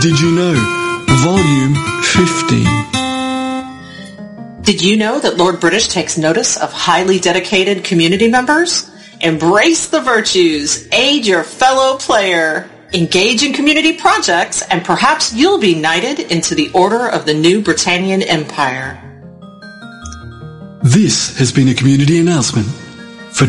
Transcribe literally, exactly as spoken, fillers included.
Did you know? Volume fifteen. Did you know that Lord British takes notice of highly dedicated community members? Embrace the virtues. Aid your fellow player. Engage in community projects, and perhaps you'll be knighted into the Order of the New Britannian Empire. This has been a community announcement